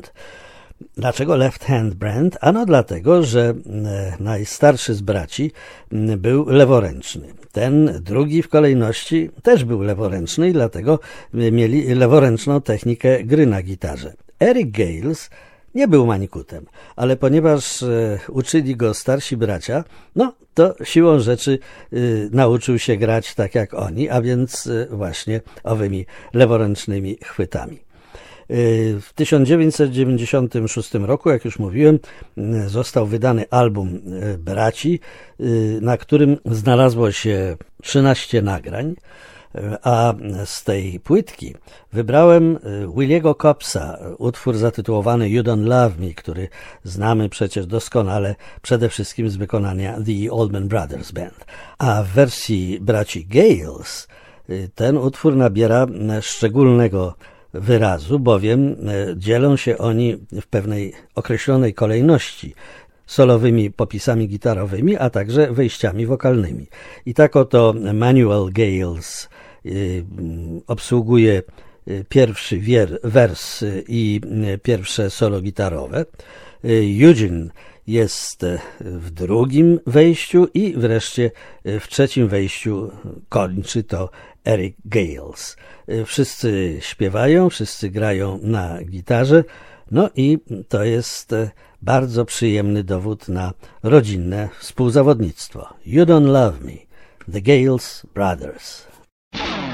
Dlaczego Left Hand Band? Ano dlatego, że najstarszy z braci był leworęczny. Ten drugi w kolejności też był leworęczny i dlatego mieli leworęczną technikę gry na gitarze. Eric Gales nie był manikutem, ale ponieważ uczyli go starsi bracia, no to siłą rzeczy nauczył się grać tak jak oni, a więc właśnie owymi leworęcznymi chwytami. W 1996 roku, jak już mówiłem, został wydany album braci, na którym znalazło się 13 nagrań, a z tej płytki wybrałem Williego Cobbsa, utwór zatytułowany You Don't Love Me, który znamy przecież doskonale przede wszystkim z wykonania The Allman Brothers Band. A w wersji braci Gales ten utwór nabiera szczególnego wyrazu, bowiem dzielą się oni w pewnej określonej kolejności solowymi popisami gitarowymi, a także wejściami wokalnymi. I tak oto Manuel Gales obsługuje pierwszy wers i pierwsze solo gitarowe. Eugene jest w drugim wejściu i wreszcie w trzecim wejściu kończy to Eric Gales. Wszyscy śpiewają, wszyscy grają na gitarze, no i to jest bardzo przyjemny dowód na rodzinne współzawodnictwo. You Don't Love Me, The Gales Brothers.